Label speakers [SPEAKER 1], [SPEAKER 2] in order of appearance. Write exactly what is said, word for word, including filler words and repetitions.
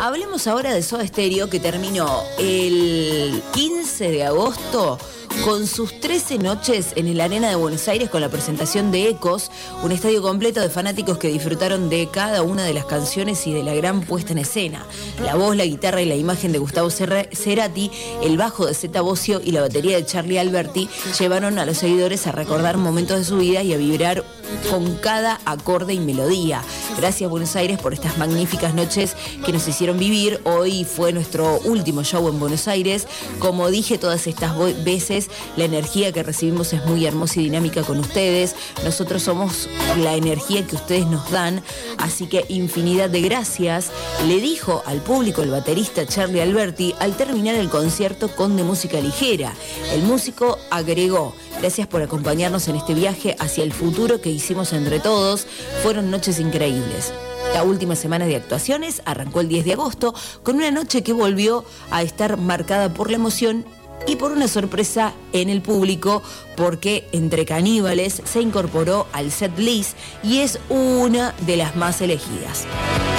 [SPEAKER 1] Hablemos ahora de Soda Stereo, que terminó el quince de agosto con sus trece noches en el Arena de Buenos Aires con la presentación de Ecos, un estadio completo de fanáticos que disfrutaron de cada una de las canciones y de la gran puesta en escena. La voz, la guitarra y la imagen de Gustavo Cerati, el bajo de Zeta Bosio y la batería de Charlie Alberti llevaron a los seguidores a recordar momentos de su vida y a vibrar con cada acorde y melodía. Gracias, Buenos Aires, por estas magníficas noches que nos hicieron vivir. Hoy fue nuestro último show en Buenos Aires. Como dije todas estas veces, la energía que recibimos es muy hermosa y dinámica con ustedes. Nosotros somos la energía que ustedes nos dan, así que infinidad de gracias, le dijo al público el baterista Charlie Alberti al terminar el concierto con De Música Ligera. El músico agregó: gracias por acompañarnos en este viaje hacia el futuro que hicimos entre todos. Fueron noches increíbles. La última semana de actuaciones arrancó el diez de agosto con una noche que volvió a estar marcada por la emoción y por una sorpresa en el público, porque Entre Caníbales se incorporó al set list y es una de las más elegidas.